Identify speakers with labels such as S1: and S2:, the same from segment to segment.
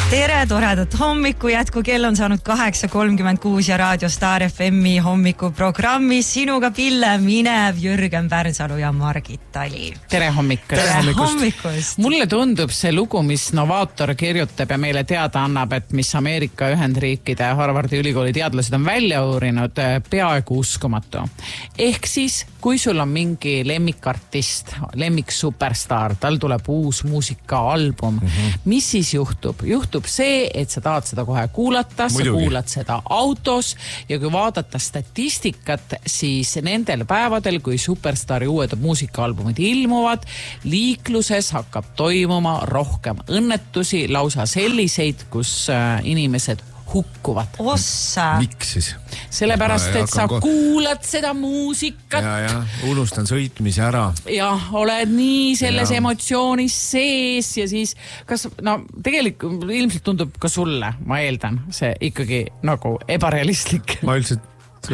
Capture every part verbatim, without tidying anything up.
S1: Tere, toredat hommiku jätku, kell on saanud kaheksa kolmkümmend kuus ja Raadio Star F M-i hommikuprogrammis sinuga Pille Minev, Jürgen Pärnsalu ja Margit Tali.
S2: Tere hommikust.
S1: Tere hommikust.
S2: Mulle tundub see lugu, mis Novaator kirjutab ja meile teada annab, et mis Ameerika Ühendriikide Harvardi ülikooli teadlased on välja uurinud, peaaegu uskumatu. Ehk siis, kui sul on mingi lemmikartist, lemmik superstar, tal tuleb uus muusikaalbum, mm-hmm. mis siis juhtub? Juhtub see, et sa tahad seda kohe kuulata, sa Muidugi. kuulad seda autos ja kui vaadata statistikat, siis nendel päevadel, kui superstari uued muusikaalbumid ilmuvad, liikluses hakkab toimuma rohkem õnnetusi, lausa selliseid, kus inimesed hukkuvad.
S1: Ossa!
S3: Miks siis?
S2: Sellepärast, et sa ko... kuulad seda muusikat.
S3: Ja, ja, unustan sõitmise ära.
S2: Ja, oled nii selles ja. emotsioonis sees ja siis, kas, no tegelikult ilmselt tundub ka sulle, ma eeldan, see ikkagi nagu ebarealistlik.
S3: Ma üldiselt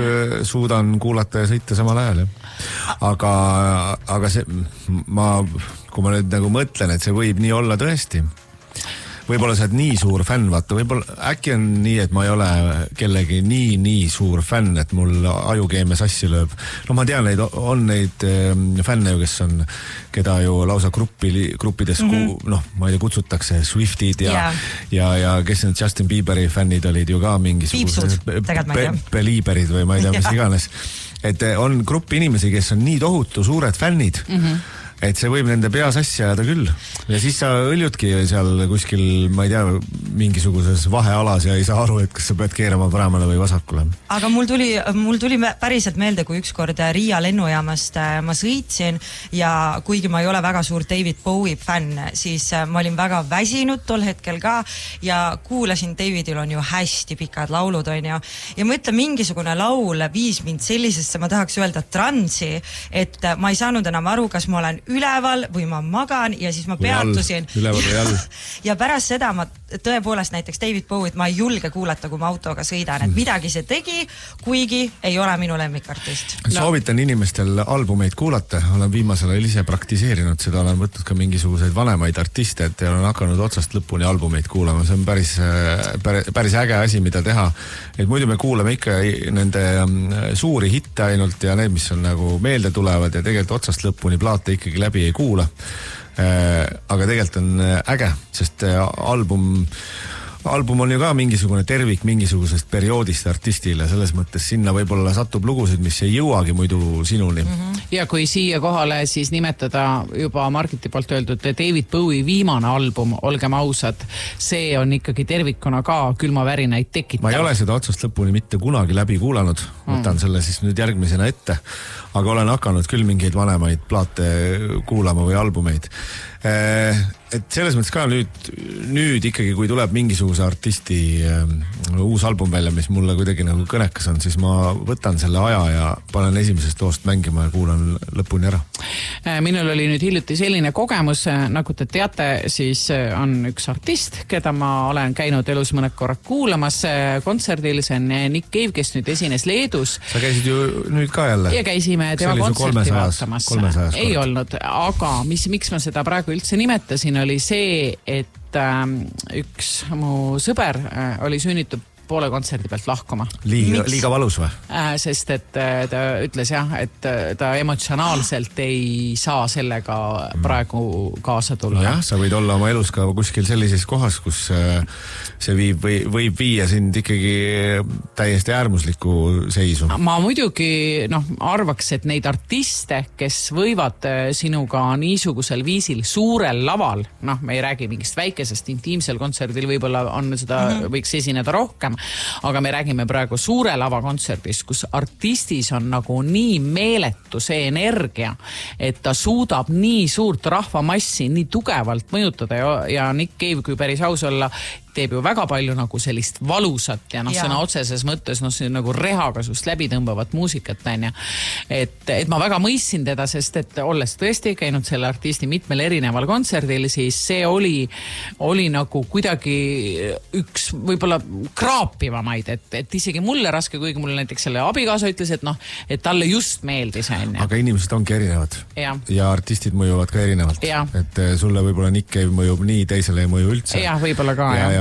S3: suudan kuulata ja sõita samal ajal, jah. Aga, aga see, ma, kui ma nüüd nagu mõtlen, et see võib nii olla tõesti, võib-olla sa oled nii suur fänn, vaata, võib-olla äkki on nii, et ma ei ole kellegi nii, nii suur fänn, et mul ajukeemia sassi lööb. No ma tean, neid, on neid fänne, kes on, keda ju lausa gruppi, gruppides, mm-hmm. ku, noh, ma ei tea, kutsutakse Swiftid ja, yeah. ja, ja kes need Justin Bieberi fännid olid ju ka mingisugused Belieberid või ma ei tea, mis iganes. Et on gruppi inimesi, kes on nii tohutu suured fännid, mm-hmm. et see võib nende peas asja ajada küll. Ja siis sa õljudki seal kuskil, ma ei tea, mingisuguses vahealas ja ei saa aru, et kas sa pead keerama paremale või vasakule.
S1: Aga mul tuli, mul tuli päriselt meelde, kui ükskord Riia lennujaamast ma sõitsin ja kuigi ma ei ole väga suur David Bowie fänn, siis ma olin väga väsinud tol hetkel ka ja kuulasin, Davidil on ju hästi pikad laulud, on ju. Ja ma ütlen, mingisugune laul viis mind sellisesse, ma tahaks öelda transi, et ma ei saanud enam aru, kas ma olen üleval või ma magan ja siis ma peatusin.
S3: Üleval või all.
S1: Ja pärast seda ma tõepoolest näiteks David Bowie't ma ei julge kuulata, kui ma autoga sõidan, et midagi see tegi, kuigi ei ole minu lemmikartist.
S3: No. Soovitan inimestel albumeid kuulata, olen viimasel ajal ise praktiseerinud seda, olen võtnud ka mingisuguseid vanemaid artiste, et olen hakanud otsast lõpuni albumeid kuulama, see on päris, päris, päris äge asi, mida teha. Et muidu me kuulame ikka nende suuri hitte ainult ja need, mis on nagu meelde tulevad ja tegelikult otsast lõpuni plaate ikkagi läbi ei kuula. Aga tegelikult on äge, sest album, album on ju ka mingisugune tervik mingisugusest perioodist artistile, selles mõttes sinna võib-olla satub lugusid, mis ei jõuagi muidu sinuni.
S2: Mm-hmm. Ja kui siia kohale siis nimetada juba Margiti poolt öeldud David Bowie viimane album, olgem ausad, see on ikkagi tervikuna ka külmavärinaid tekitav. Ma
S3: ei ole seda otsast lõpuni mitte kunagi läbi kuulanud, võtan mm. selle siis nüüd järgmisena ette, aga olen hakanud küll mingeid vanemaid plaate kuulama või albumeid. Et selles mõttes ka nüüd, nüüd ikkagi, kui tuleb mingisuguse artisti uus album välja, mis mulle kuidagi nagu kõnekas on, siis ma võtan selle aja ja panen esimesest toost mängima ja kuulan lõpuni ära.
S2: Minul oli nüüd hiljuti selline kogemus, nagu te teate, siis on üks artist, keda ma olen käinud elus mõned korrad kuulamas kontserdil, see on Nick Cave, kes nüüd esines Leedus.
S3: Sa käisid ju nüüd ka jälle?
S2: Ja käisime tema kontserti vaatamas. Ei olnud, aga mis, miks ma seda praegu üldse nimetasin, oli see, et ähm, üks mu sõber äh, oli sünnitud poole kontserdi pealt lahkuma.
S3: Liiga, liiga valus või?
S2: Äh, sest et äh, ta ütles jah, et äh, ta emotsionaalselt ei saa sellega praegu kaasa tulla. No jah, sa võid olla oma elus ka kuskil sellises kohas, kus äh, see viib, või, võib viia sind ikkagi täiesti äärmusliku seisu. Ma muidugi noh, arvaks, et neid artiste, kes võivad sinuga niisugusel viisil suurel laval, noh, me ei räägi mingist väikesest intiimsel kontserdil, võib-olla on seda, mm-hmm. võiks esineda rohkem, aga me räägime praegu suure lava kontserdis, kus artistis on nagu nii meeletu see energia, et ta suudab nii suurt rahvamassi nii tugevalt mõjutada ja, ja Nick Cave, kui päris aus olla, teeb ju väga palju nagu sellist valusat ja noh, sõna otseses mõttes, noh, see nagu rehaga sust läbi tõmbavat muusikat, näin ja et, et ma väga mõistsin teda, sest et olles tõesti käinud selle artisti mitmel erineval kontserdil, siis see oli, oli nagu kuidagi üks võib-olla kraapivamaid, et, et isegi mulle raske, kuigi mulle näiteks selle abikaasa ütles, et noh, et talle just meeldis.
S3: Aga inimesed ongi erinevad
S2: ja,
S3: ja artistid mõjuvad ka erinevalt,
S2: ja.
S3: Et sulle võib-olla Nick Cave mõjub nii, teisele ei mõju üldse.
S2: Ja, võib-olla ka,
S3: ja, ja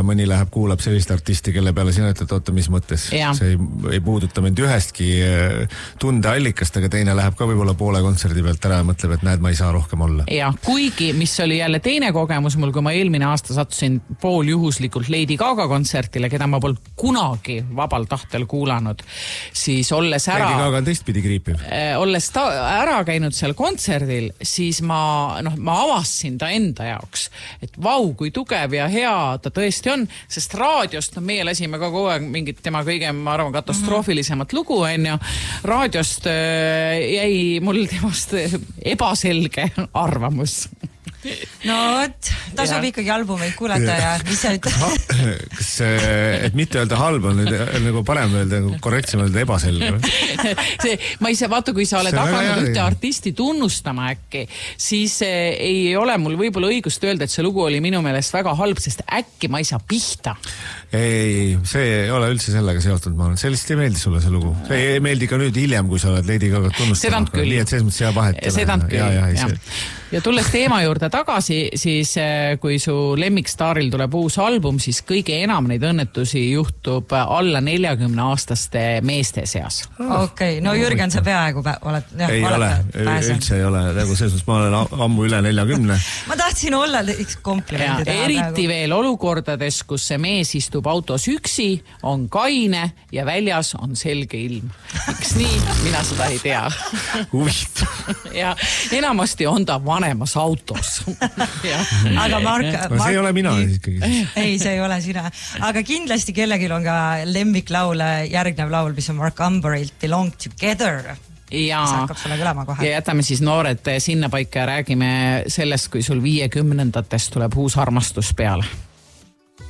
S3: ja mõni läheb, kuulab sellist artisti, kelle peale sina ütled, oota, mis mõttes. Ja. See ei, ei puuduta mind ühestki tundeallikast, aga teine läheb ka võib-olla poole kontserdi pealt ära ja mõtleb, et näed, ma ei saa rohkem olla.
S2: Ja, kuigi, mis oli jälle teine kogemus mul, kui ma eelmine aasta sattusin pool juhuslikult Lady Gaga kontsertile, keda ma polnud kunagi vabal tahtel kuulanud, siis olles ära...
S3: Lady Gaga on teistpidi kriipiv.
S2: Olles ta, ära käinud seal kontserdil, siis ma, noh, ma avasin ta enda jaoks, et vau, kui tugev ja hea ta tõesti on, sest raadiost, no meie lasime ka kogu aeg mingit tema kõige, ma arvan, katastroofilisemat lugu, on ju. Raadiost äh, jäi mul temast ebaselge arvamus.
S1: No, et tasub ikkagi albumeid kuulata ja mis sa ütled?
S3: Kas, et mitte öelda halb on nüüd nagu parem öelda, korrektsem öelda ebaselge?
S2: See, ma ei saa, vaata, kui sa oled hakanud ühte artisti tunnustama äkki, siis ei ole mul võib-olla õigust öelda, et see lugu oli minu meelest väga halb, sest äkki ma ei saa pihta.
S3: Ei, see ei ole üldse sellega seotud, ma olen. See lihtsalt ei meeldi sulle see lugu. See ei meeldi ka nüüd hiljem, kui sa oled Lady Gaga tunnustama. Nii, et selles mõttes hea vahet.
S2: Sedant küll, ja, ja, ja. ja tulles teema juurde tagasi, siis kui su lemmikstaaril tuleb uus album, siis kõige enam neid õnnetusi juhtub alla neljakümne aastaste meeste seas.
S1: Okei, okay. No Jürgen, sa peaaegu oled...
S3: Ja, ei ole, üldse ei ole. Nagu selles mõttes ma olen ammu üle neljakümne.
S1: Ma tahtsin olla komplimendi taha.
S2: Eriti veel olukordades, kus see mees istub autos üksi, on kaine ja väljas on selge ilm. Miks nii? Mina seda ei tea.
S3: Huvitav.
S2: Ja enamasti on ta vanemas autos.
S1: Aga Mark, Mark...
S3: see ei ole mina ikkagi.
S1: Ei, see ei ole sina. Aga kindlasti kellegil on ka lemmiklaul, järgnev laul, mis on Mark Amberilt Belong Together.
S2: Ja,
S1: ja
S2: jätame siis noored sinna paika ja räägime sellest, kui sul viiekümnendatest tuleb uus armastus peale.